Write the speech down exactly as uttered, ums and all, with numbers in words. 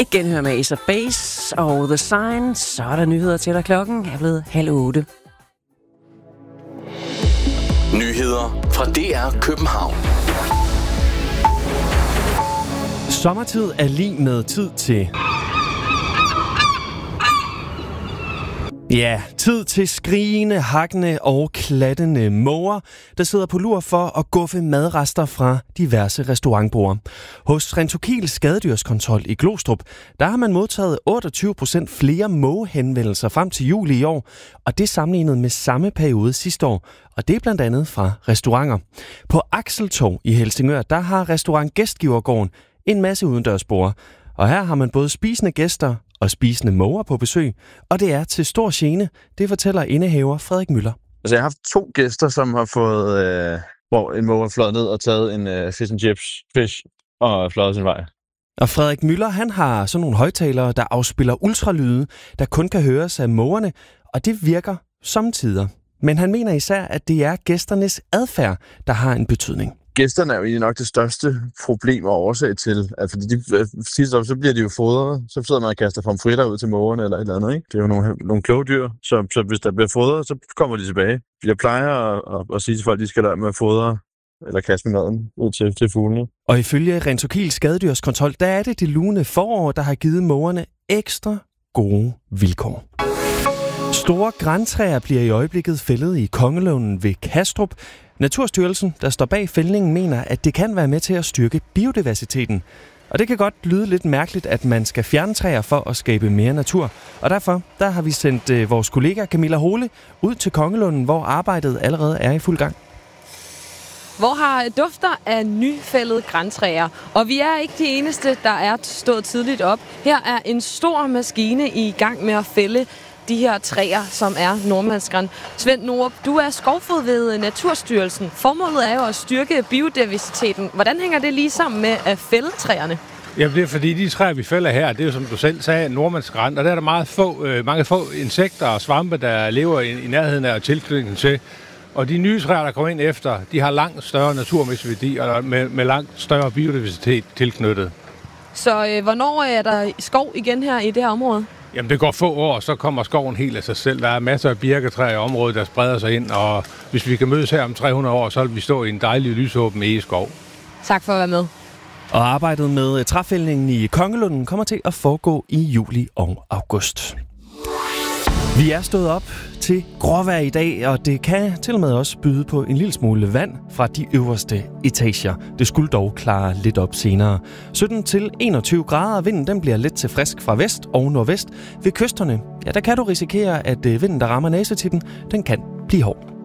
Genhør med Ace of Base og The Sign. Så er der nyheder til dig. Klokken er blevet halv otte. Nyheder fra D R København. Sommertid er lig med tid til... Ja, tid til skrigende, hakkende og klattende måger, der sidder på lur for at guffe madrester fra diverse restaurantborde. Hos Rentokil Skadedyrskontrol i Glostrup, der har man modtaget otteogtyve procent flere mågehenvendelser frem til juli i år, og det er sammenlignet med samme periode sidste år, og det er blandt andet fra restauranter. På Akseltorv i Helsingør, der har restaurant Gæstgivergården en masse udendørsborde, og her har man både spisende gæster og spisende måger på besøg, og det er til stor gene, det fortæller indehaver Frederik Møller. Altså, jeg har haft to gæster, som har fået, øh, hvor en måge er fløjet ned og taget en øh, fish and chips fish og fløjet sin vej. Og Frederik Møller, han har sådan nogle højttalere, der afspiller ultralyde, der kun kan høres af mågerne, og det virker samtidig. Men han mener især, at det er gæsternes adfærd, der har en betydning. Gæsterne er jo egentlig nok det største problem og årsag til, at fordi de, sidste år, så bliver de jo fodret, så sidder man og kaster pomfritter ud til mågerne eller et eller andet, ikke? Det er jo nogle, nogle kloge dyr, så, så hvis der bliver fodret, så kommer de tilbage. Jeg plejer at, at, at sige til folk, at de skal lade med at fodre eller kaste med maden ud til, til fuglene. Og ifølge Rentokil Skadedyrskontrol, der er det det lune forår, der har givet mågerne ekstra gode vilkår. Store grantræer bliver i øjeblikket fældet i Kongelunden ved Kastrup. Naturstyrelsen, der står bag fældningen, mener, at det kan være med til at styrke biodiversiteten. Og det kan godt lyde lidt mærkeligt, at man skal fjerne træer for at skabe mere natur. Og derfor der har vi sendt øh, vores kollega Camilla Hole ud til Kongelunden, hvor arbejdet allerede er i fuld gang. Hvor har dufter af nyfældede grantræer. Og vi er ikke de eneste, der er stået tidligt op. Her er en stor maskine i gang med at fælde de her træer, som er nordmandsgran. Svend Norup, du er skovfod ved Naturstyrelsen. Formålet er jo at styrke biodiversiteten. Hvordan hænger det lige sammen med at fælde træerne? Ja, det er fordi de træer, vi fælder her, det er jo som du selv sagde, nordmandsgran, og der er der meget få, øh, mange få insekter og svampe, der lever i, i nærheden af tilknytning til. Og de nye træer, der kommer ind efter, de har langt større naturmæssig værdi og med, med langt større biodiversitet tilknyttet. Så øh, hvornår er der skov igen her i det her område? Jamen det går få år, så kommer skoven helt af sig selv. Der er masser af birketræer i området, der spreder sig ind, og hvis vi kan mødes her om tre hundrede år, så vil vi stå i en dejlig lysåben egeskov. Tak for at være med. Og arbejdet med træfældningen i Kongelunden kommer til at foregå i juli og august. Vi er stået op til gråvejr i dag, og det kan til og med også byde på en lille smule vand fra de øverste etager. Det skulle dog klare lidt op senere. sytten til enogtyve grader, vinden den bliver lidt til frisk fra vest og nordvest. Ved kysterne, ja, der kan du risikere, at vinden, der rammer næsetippen, den kan blive hård.